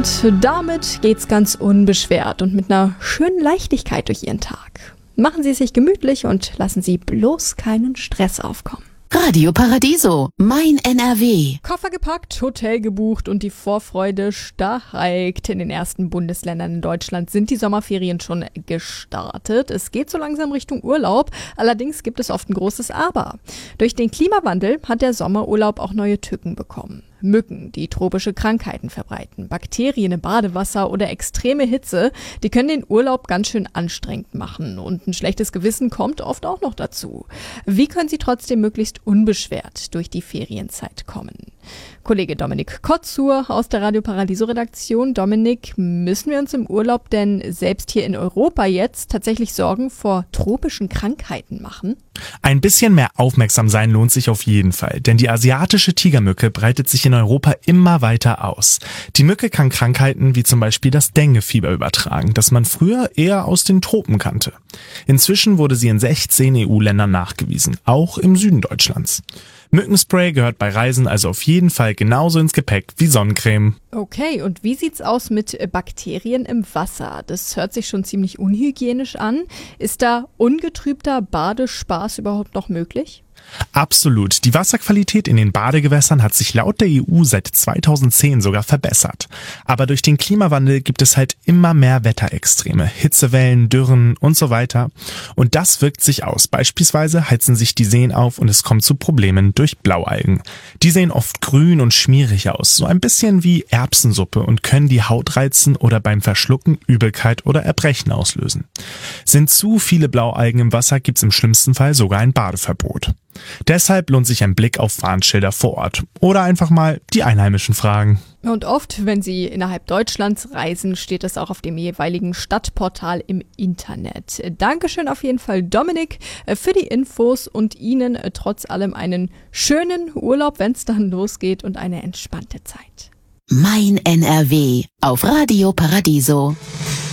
und damit geht's ganz unbeschwert und mit einer schönen Leichtigkeit durch Ihren Tag. Machen Sie es sich gemütlich und lassen Sie bloß keinen Stress aufkommen. Radio Paradiso, mein NRW. Koffer gepackt, Hotel gebucht und die Vorfreude steigt. In den ersten Bundesländern in Deutschland sind die Sommerferien schon gestartet. Es geht so langsam Richtung Urlaub. Allerdings gibt es oft ein großes Aber. Durch den Klimawandel hat der Sommerurlaub auch neue Tücken bekommen. Mücken, die tropische Krankheiten verbreiten, Bakterien im Badewasser oder extreme Hitze, die können den Urlaub ganz schön anstrengend machen. Und ein schlechtes Gewissen kommt oft auch noch dazu. Wie können Sie trotzdem möglichst unbeschwert durch die Ferienzeit kommen? Kollege Dominik Kotzur aus der Radio Paradiso Redaktion. Dominik, müssen wir uns im Urlaub denn selbst hier in Europa jetzt tatsächlich Sorgen vor tropischen Krankheiten machen? Ein bisschen mehr aufmerksam sein lohnt sich auf jeden Fall, denn die asiatische Tigermücke breitet sich in Europa immer weiter aus. Die Mücke kann Krankheiten wie zum Beispiel das Denguefieber übertragen, das man früher eher aus den Tropen kannte. Inzwischen wurde sie in 16 EU-Ländern nachgewiesen, auch im Süden Deutschlands. Mückenspray gehört bei Reisen also auf jeden Fall genauso ins Gepäck wie Sonnencreme. Okay, und wie sieht's aus mit Bakterien im Wasser? Das hört sich schon ziemlich unhygienisch an. Ist da ungetrübter Badespaß überhaupt noch möglich? Absolut. Die Wasserqualität in den Badegewässern hat sich laut der EU seit 2010 sogar verbessert. Aber durch den Klimawandel gibt es halt immer mehr Wetterextreme, Hitzewellen, Dürren und so weiter. Und das wirkt sich aus. Beispielsweise heizen sich die Seen auf und es kommt zu Problemen durch Blaualgen. Die sehen oft grün und schmierig aus, so ein bisschen wie Erbsensuppe und können die Haut reizen oder beim Verschlucken Übelkeit oder Erbrechen auslösen. Sind zu viele Blaualgen im Wasser, gibt's im schlimmsten Fall sogar ein Badeverbot. Deshalb lohnt sich ein Blick auf Warnschilder vor Ort oder einfach mal die Einheimischen fragen. Und oft, wenn Sie innerhalb Deutschlands reisen, steht es auch auf dem jeweiligen Stadtportal im Internet. Dankeschön auf jeden Fall, Dominik, für die Infos und Ihnen trotz allem einen schönen Urlaub, wenn es dann losgeht, und eine entspannte Zeit. Mein NRW auf Radio Paradiso.